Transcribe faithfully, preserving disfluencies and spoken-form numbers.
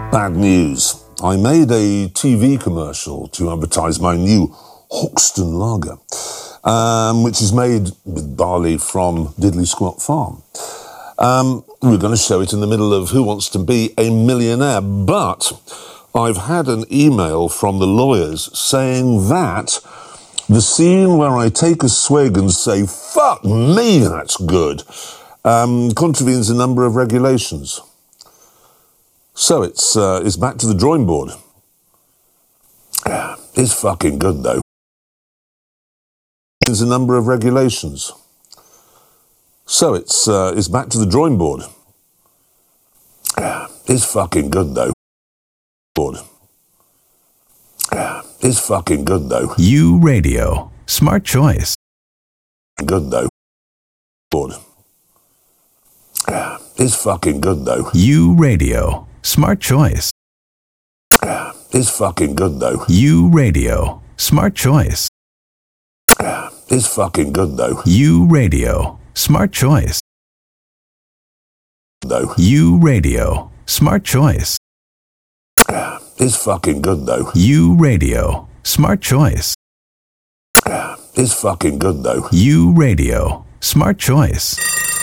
Bad news. I made a T V commercial to advertise my new Hoxton Lager, um, which is made with barley from Diddley Squat Farm. Um, we're going to show it in the middle of Who Wants to Be a Millionaire, but I've had an email from the lawyers saying that the scene where I take a swig and say, fuck me, that's good, um, contravenes a number of regulations. So it's uh, it's back to the drawing board. It's fucking good, though. There's a number of regulations. So it's uh, it's back to the drawing board. It's fucking good, though. Board. It's fucking good, though. You Radio. Smart choice. Good, though. Board. It's fucking good, though. You Radio. Smart choice. It's fucking good, though. You Radio. Smart choice. It's fucking good, though. You Radio. Smart choice. Though. You Radio. Smart choice. It's fucking good, though. You Radio. Smart choice. It's fucking good, though. You Radio. Smart choice.